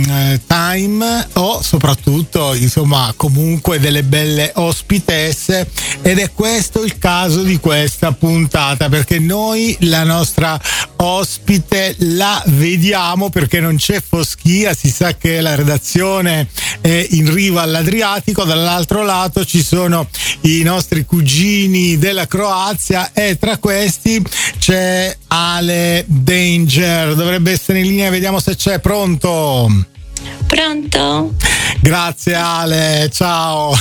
time o soprattutto insomma comunque delle belle ospitesse, ed è questo il caso di questa puntata, perché noi la nostra ospite la vediamo perché non c'è foschia. Si sa che la redazione è in riva all'Adriatico, dall'altro lato ci sono i nostri cugini della Croazia e tra questi c'è Ale Danger, dovrebbe essere in linea, vediamo se c'è. Pronto? Pronto? Grazie Ale, ciao.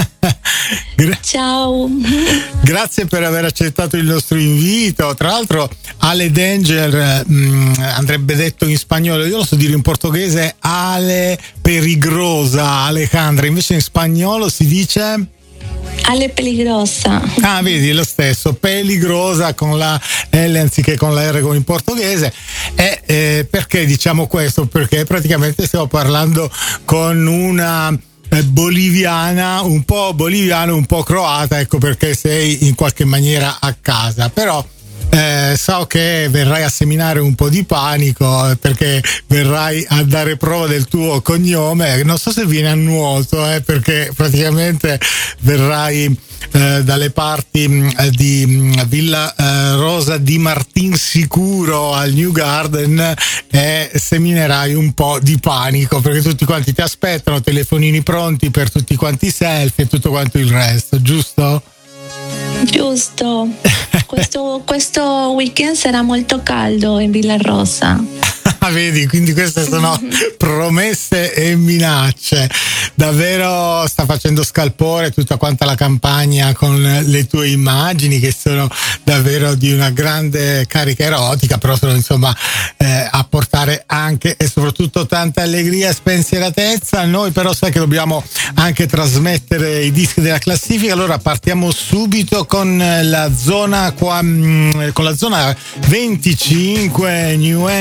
Ciao. Grazie per aver accettato il nostro invito. Tra l'altro Ale Danger andrebbe detto in spagnolo, io lo so dire in portoghese Ale Perigrosa Alejandra, invece in spagnolo si dice Ale Peligrosa. Ah, vedi, è lo stesso, peligrosa con la L anziché con la R come in portoghese. E perché diciamo questo? Perché praticamente stiamo parlando con una boliviana, un po' boliviana, un po' croata, ecco perché sei in qualche maniera a casa. Però so che verrai a seminare un po' di panico perché verrai a dare prova del tuo cognome. Non so se viene a nuoto, perché praticamente verrai dalle parti di Villa Rosa di Martinsicuro al New Garden e seminerai un po' di panico perché tutti quanti ti aspettano, telefonini pronti per tutti quanti i selfie e tutto quanto il resto, giusto? Giusto. Questo weekend sarà molto caldo in Villa Rosa. Vedi, quindi queste sono promesse e minacce. Davvero sta facendo scalpore tutta quanta la campagna con le tue immagini che sono davvero di una grande carica erotica, però sono insomma a portare anche e soprattutto tanta allegria e spensieratezza. Noi però sai che dobbiamo anche trasmettere i dischi della classifica, allora partiamo subito con la zona 25 New